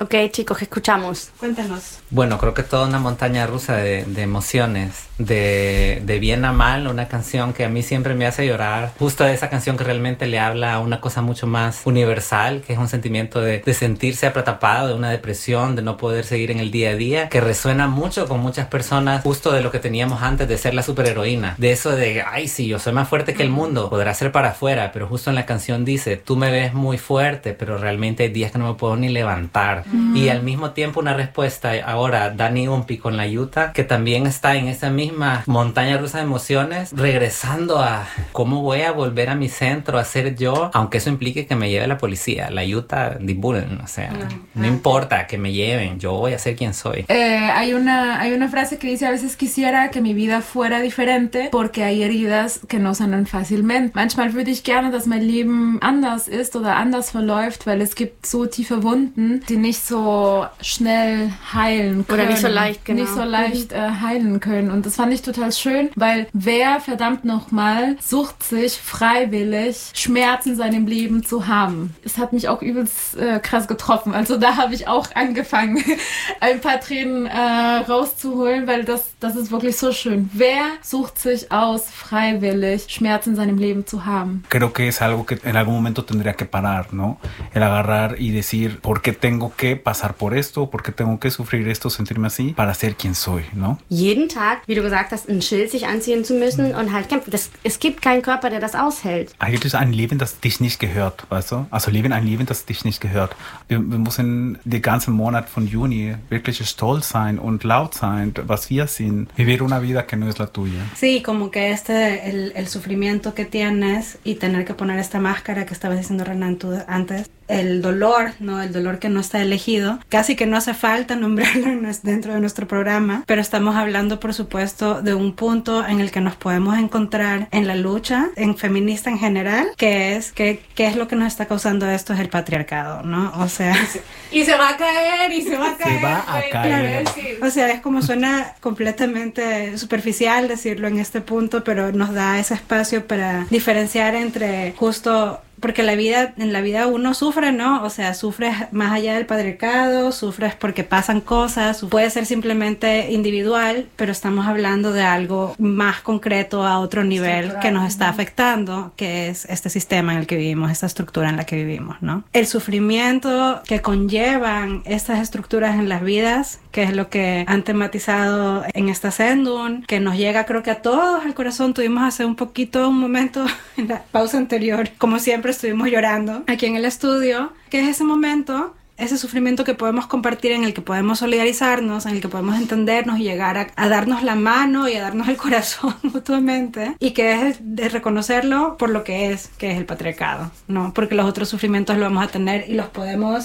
Ok, chicos, ¿qué escuchamos? Cuéntanos. Bueno, creo que toda una montaña rusa de emociones, de bien a mal, una canción que a mí siempre me hace llorar, justo esa canción que realmente le habla a una cosa mucho más universal, que es un sentimiento de sentirse atrapado, de una depresión, de no poder seguir en el día a día, que resuena mucho con muchas personas, justo de lo que teníamos antes de ser la superheroína, de eso de, ay sí, yo soy más fuerte que el mundo, podrá ser para afuera, pero justo en la canción dice, tú me ves muy fuerte, pero realmente hay días que no me puedo ni levantar. Y al mismo tiempo una respuesta ahora Dani Umpi con La Yuta, que también está en esa misma montaña rusa de emociones, regresando a cómo voy a volver a mi centro, a ser yo, aunque eso implique que me lleve la policía. La Yuta, die Bullen, o sea, no importa que me lleven, yo voy a ser quien soy. Hay una frase que dice, a veces quisiera que mi vida fuera diferente, porque hay heridas que no sanan fácilmente. Manchmal würde ich gerne, dass mein Leben anders ist oder anders verläuft, weil es gibt so tiefe Wunden, die nicht so schnell heilen können. Oder nicht so leicht, genau. Nicht so leicht heilen können. Und das fand ich total schön, weil wer verdammt nochmal sucht sich freiwillig Schmerzen in seinem Leben zu haben. Es hat mich auch übelst krass getroffen. Also da habe ich auch angefangen, ein paar Tränen rauszuholen, weil das ist wirklich so schön. Wer sucht sich aus, freiwillig Schmerzen in seinem Leben zu haben? Creo que es algo que en algún momento tendría que parar, ¿no? El agarrar y decir, ¿por qué tengo que pasar por esto? ¿Por qué tengo que sufrir esto, sentirme así? Para ser quien soy, ¿no? Jeden Tag, wie du gesagt hast, ein Schild sich anziehen zu müssen und halt kämpfen. Es gibt keinen Körper, der das aushält. Eigentlich ein Leben, das dich nicht gehört, weißt du? Also leben ein Leben, das dich nicht gehört. Wir müssen den ganzen Monat von Juni wirklich stolz sein und laut sein, was wir sind. Vivir una vida que no es la tuya. Sí, como que el sufrimiento que tienes y tener que poner esta máscara que estabas diciendo, Renan, tú antes, el dolor, ¿no? El dolor que no está elegido. Casi que no hace falta nombrarlo dentro de nuestro programa, pero estamos hablando, por supuesto, de un punto en el que nos podemos encontrar en la lucha, en feminista en general, que es lo que nos está causando esto, es el patriarcado, ¿no? O sea... Y se va a caer, y se va a caer. Se va a caer. O sea, es como suena completamente superficial decirlo en este punto, pero nos da ese espacio para diferenciar entre justo... Porque en la vida uno sufre, ¿no? O sea, sufres más allá del patriarcado, sufres porque pasan cosas, puede ser simplemente individual, pero estamos hablando de algo más concreto a otro nivel que nos está afectando, que es este sistema en el que vivimos, esta estructura en la que vivimos, ¿no? El sufrimiento que conllevan estas estructuras en las vidas, que es lo que han tematizado en esta Sendung, que nos llega creo que a todos al corazón. Tuvimos hace un momento en la pausa anterior, como siempre estuvimos llorando aquí en el estudio, que es ese momento, ese sufrimiento que podemos compartir, en el que podemos solidarizarnos, en el que podemos entendernos y llegar a darnos la mano y a darnos el corazón mutuamente, y que es de reconocerlo por lo que es el patriarcado, ¿no? Porque los otros sufrimientos los vamos a tener y los podemos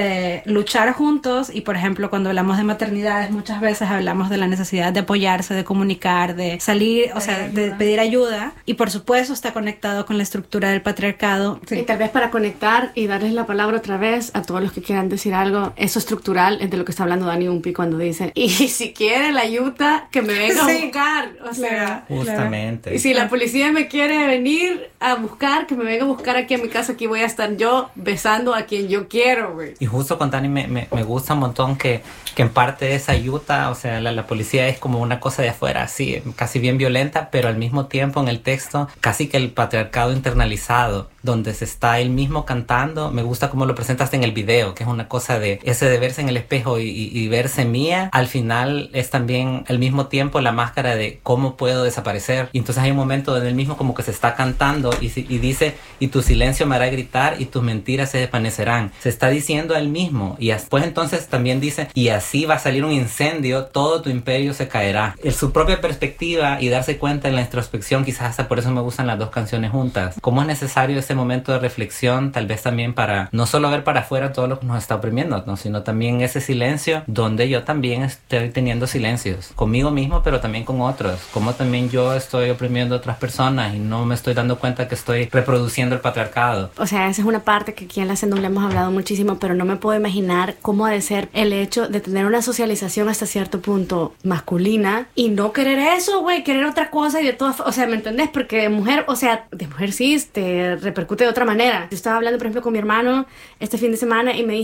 luchar juntos. Y por ejemplo, cuando hablamos de maternidades, muchas veces hablamos de la necesidad de apoyarse, de comunicar, de salir, o sea, de pedir ayuda, y por supuesto está conectado con la estructura del patriarcado. Sí. Y tal vez para conectar y darles la palabra otra vez a todos los que quieran decir algo, eso estructural es de lo que está hablando Dani Umpi cuando dice, y si quiere la Yuta, que me venga a buscar, o sea, justamente. Y si la policía me quiere venir a buscar, que me venga a buscar aquí a mi casa, aquí voy a estar yo besando a quien yo quiero, güey. Y justo con Dani me gusta un montón que en parte esa Yuta, o sea, la policía es como una cosa de afuera, así, casi bien violenta, pero al mismo tiempo en el texto, casi que el patriarcado internalizado, donde se está él mismo cantando. Me gusta cómo lo presentaste en el video, que es una cosa de ese de verse en el espejo y verse mía. Al final es también al mismo tiempo la máscara de cómo puedo desaparecer. Y entonces hay un momento donde él mismo como que se está cantando y dice, y tu silencio me hará gritar y tus mentiras se desvanecerán. Se está diciendo a él mismo. Y después entonces también dice, y así va a salir un incendio, todo tu imperio se caerá. En su propia perspectiva y darse cuenta en la introspección, quizás hasta por eso me gustan las dos canciones juntas. Cómo es necesario ese momento de reflexión, tal vez también para no solo ver para afuera todo lo que nos está oprimiendo, ¿no? Sino también ese silencio donde yo también estoy teniendo silencios conmigo mismo, pero también con otros. Como también yo estoy oprimiendo a otras personas y no me estoy dando cuenta que estoy reproduciendo el patriarcado. O sea, esa es una parte que aquí en la Sendung le hemos hablado muchísimo, pero no me puedo imaginar cómo ha de ser el hecho de tener una socialización hasta cierto punto masculina y no querer eso, güey, querer otra cosa y de todas, o sea, ¿me entendés? Porque de mujer, o sea, de mujer sí te repercute de otra manera. Yo estaba hablando, por ejemplo, con mi hermano este fin de semana y me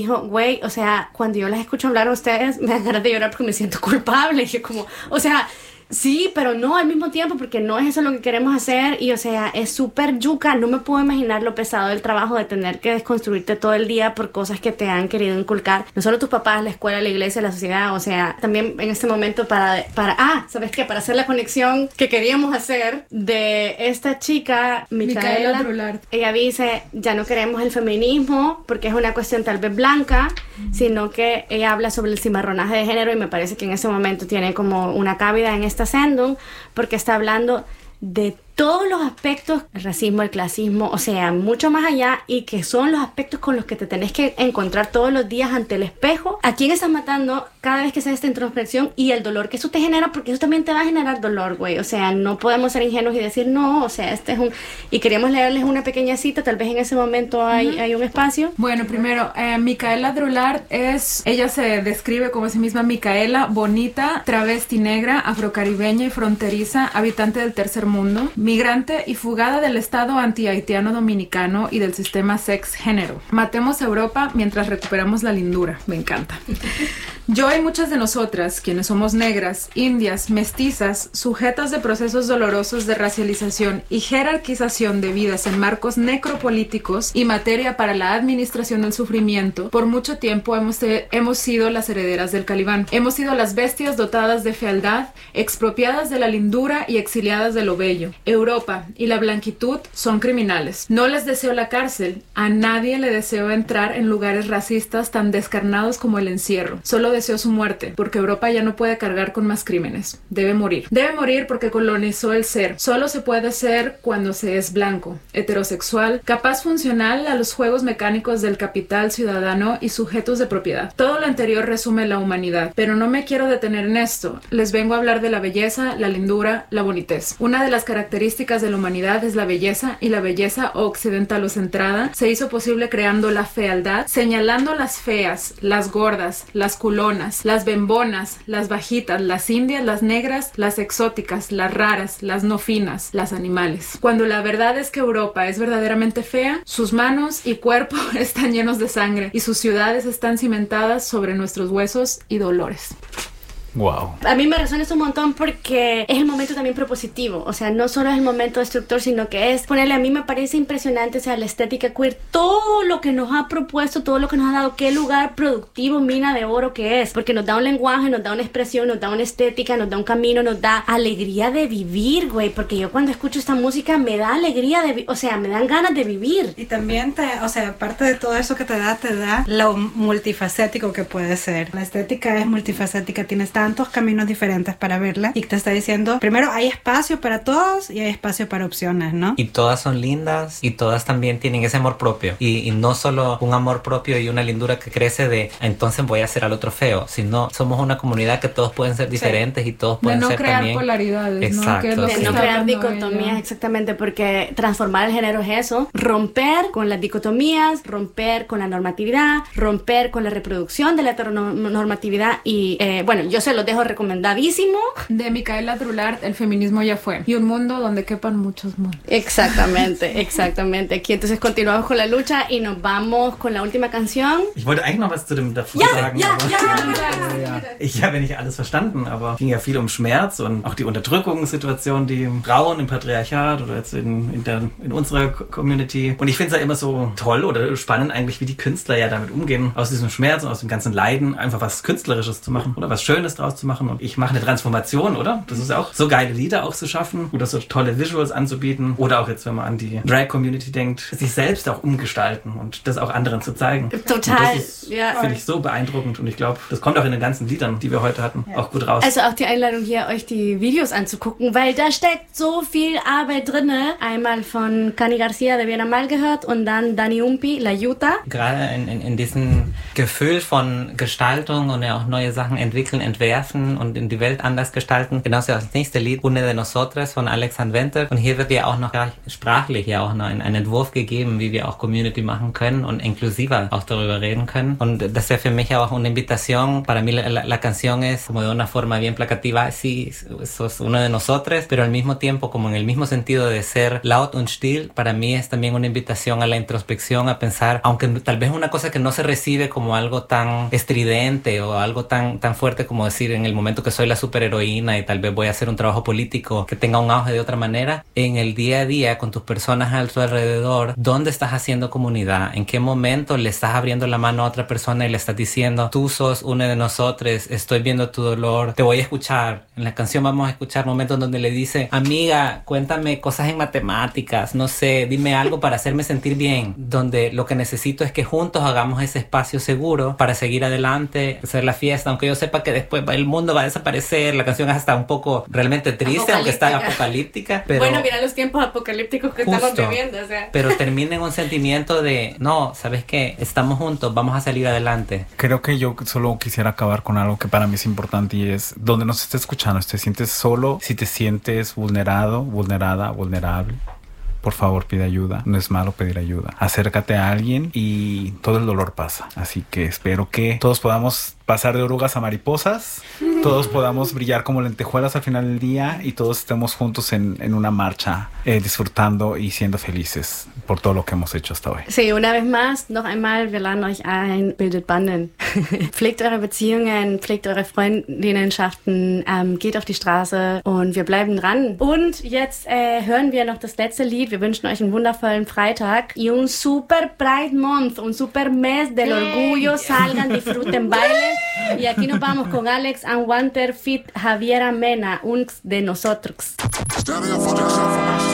dijo, güey, o sea, cuando yo las escucho hablar a ustedes, me dan ganas de llorar porque me siento culpable. Y yo como, o sea, sí, pero no al mismo tiempo, porque no es eso lo que queremos hacer. Y, o sea, es súper yuca. No me puedo imaginar lo pesado del trabajo de tener que desconstruirte todo el día por cosas que te han querido inculcar. No solo tus papás, la escuela, la iglesia, la sociedad. O sea, también en este momento ¿sabes qué? Para hacer la conexión que queríamos hacer de esta chica, Micaela Drulard. Ella dice, ya no queremos el feminismo porque es una cuestión tal vez blanca, sino que ella habla sobre el cimarronaje de género y me parece que en ese momento tiene como una cabida en esta sendung porque está hablando de todos los aspectos, el racismo, el clasismo, o sea, mucho más allá, y que son los aspectos con los que te tenés que encontrar todos los días ante el espejo. ¿A quién estás matando cada vez que haces esta introspección? Y el dolor que eso te genera, porque eso también te va a generar dolor, güey. O sea, no podemos ser ingenuos y decir, no, o sea, este es un... Y queríamos leerles una pequeña cita, tal vez en ese momento hay un espacio. Bueno, primero, Micaela Drulard ella se describe como sí misma Micaela, bonita, travesti negra, afrocaribeña y fronteriza, habitante del tercer mundo, migrante y fugada del estado anti-haitiano dominicano y del sistema sex-género. Matemos a Europa mientras recuperamos la lindura. Me encanta. Yo y muchas de nosotras, quienes somos negras, indias, mestizas, sujetas de procesos dolorosos de racialización y jerarquización de vidas en marcos necropolíticos y materia para la administración del sufrimiento, por mucho tiempo hemos sido las herederas del Calibán. Hemos sido las bestias dotadas de fealdad, expropiadas de la lindura y exiliadas de lo bello. Europa y la blanquitud son criminales. No les deseo la cárcel. A nadie le deseo entrar en lugares racistas tan descarnados como el encierro. Solo deseo su muerte, porque Europa ya no puede cargar con más crímenes. Debe morir. Debe morir porque colonizó el ser. Solo se puede ser cuando se es blanco, heterosexual, capaz funcional a los juegos mecánicos del capital ciudadano y sujetos de propiedad. Todo lo anterior resume la humanidad, pero no me quiero detener en esto. Les vengo a hablar de la belleza, la lindura, la bonitez. Una de las características de la humanidad es la belleza, y la belleza occidentalocentrada se hizo posible creando la fealdad, señalando las feas, las gordas, las culonas, las bembonas, las bajitas, las indias, las negras, las exóticas, las raras, las no finas, las animales. Cuando la verdad es que Europa es verdaderamente fea, sus manos y cuerpo están llenos de sangre y sus ciudades están cimentadas sobre nuestros huesos y dolores. Wow. A mí me resuena eso un montón porque es el momento también propositivo, o sea, no solo es el momento destructor, sino que es, ponerle, a mí me parece impresionante, o sea, la estética queer, todo lo que nos ha propuesto, todo lo que nos ha dado, qué lugar productivo, mina de oro que es, porque nos da un lenguaje, nos da una expresión, nos da una estética, nos da un camino, nos da alegría de vivir, güey, porque yo cuando escucho esta música me da alegría de o sea, me dan ganas de vivir. Y también o sea, aparte de todo eso que te da lo multifacético que puede ser. La estética es multifacética, tienes tantos caminos diferentes para verla y te está diciendo, primero hay espacio para todos y hay espacio para opciones, ¿no? Y todas son lindas y todas también tienen ese amor propio y no solo un amor propio y una lindura que crece de entonces voy a hacer al otro feo, sino somos una comunidad que todos pueden ser diferentes y todos pueden ser también... De no crear polaridades, exacto, ¿no? Que es lo que de no está crear hablando dicotomías, ella. exactamente, porque transformar el género es eso, romper con las dicotomías, romper con la normatividad, romper con la reproducción de la heteronormatividad y bueno, yo se los dejo recomendadísimo. De Micaela Drulard, El feminismo ya fue. Y un mundo donde quepan muchos mundos. Exactamente, exactamente. Aquí entonces continuamos con la lucha y nos vamos con la última canción. Ich wollte eigentlich noch was zu dem davor sagen. Aber ich habe nicht alles verstanden, aber es ging ja viel um Schmerz und auch die Unterdrückungssituation, die Frauen im Patriarchat oder jetzt in unserer Community. Und ich finde es ja immer so toll oder spannend eigentlich, wie die Künstler ja damit umgehen, aus diesem Schmerz und aus dem ganzen Leiden einfach was Künstlerisches zu machen oder was Schönes draus zu machen. Und ich mache eine Transformation, oder? Das ist ja auch so geile Lieder auch zu schaffen oder so tolle Visuals anzubieten oder auch jetzt, wenn man an die Drag-Community denkt, sich selbst auch umgestalten und das auch anderen zu zeigen. Total, ja. Finde ich so beeindruckend und ich glaube, das kommt auch in den ganzen Liedern, die wir heute hatten, auch gut raus. Also auch die Einladung hier, euch die Videos anzugucken, weil da steckt so viel Arbeit drinne. Einmal von Cani Garcia, de Bien Mal gehört, und dann Dani Umpi, La Yuta. Gerade in diesem Gefühl von Gestaltung und ja auch neue Sachen entwickeln, entwerfen und in die Welt anders gestalten. Genauso das nächste Lied, Una de Nosotras von Alex Anwender. Und hier wird ja auch noch sprachlich ja auch noch ein Entwurf gegeben, wie wir auch Community machen können und inklusiver auch darüber reden können. Und das wäre für mich auch una invitación. Para mí la canción es como de una forma bien placativa. Sí, sos uno de nosotros, pero al mismo tiempo, como en el mismo sentido de ser laut und still, para mí es también una invitación a la introspección, a pensar, aunque tal vez una cosa que no se recibe como algo tan estridente o algo tan fuerte como decir en el momento que soy la superheroína y tal vez voy a hacer un trabajo político que tenga un auge de otra manera, en el día a día con tus personas a tu alrededor, ¿dónde estás haciendo comunidad? ¿En qué momento le estás abriendo la mano a otra persona y le estás diciendo, tú sos uno de nosotros, estoy viendo tu dolor, te voy a escuchar? En la canción vamos a escuchar momentos donde le dice, amiga, cuéntame cosas en matemáticas, no sé, dime algo para hacerme sentir bien, donde lo que necesito es que juntos hagamos ese espacio seguro para seguir adelante, hacer la fiesta, aunque yo sepa que después el mundo va a desaparecer. La canción es hasta un poco realmente triste, aunque está apocalíptica, pero bueno, mira los tiempos apocalípticos que estamos viviendo, o sea. Pero termina en un sentimiento de, no, ¿sabes qué? Estamos juntos, vamos a salir adelante. Creo que yo solo quisiera acabar con algo que para mí es importante y es, donde nos estés escuchando, si te sientes solo, si te sientes vulnerado, vulnerada, vulnerable, por favor pide ayuda. No es malo pedir ayuda. Acércate a alguien y todo el dolor pasa. Así que espero que todos podamos pasar de orugas a mariposas, todos podamos brillar como lentejuelas al final del día y todos estemos juntos en una marcha, disfrutando y siendo felices por todo lo que hemos hecho hasta hoy. Sí, una vez más, noch einmal, wir laden euch ein, bildet Banden. Pflegt eure Beziehungen, pflegt eure Freundinnenschaften, geht auf die Straße und wir bleiben dran. Und jetzt hören wir noch das letzte Lied. Wir wünschen euch einen wundervollen Freitag y un super Pride Month, un super mes del orgullo. Salgan, disfruten, bailen. Y aquí nos vamos con Alex and Wanter feat. Javiera Mena, uns de nosotros.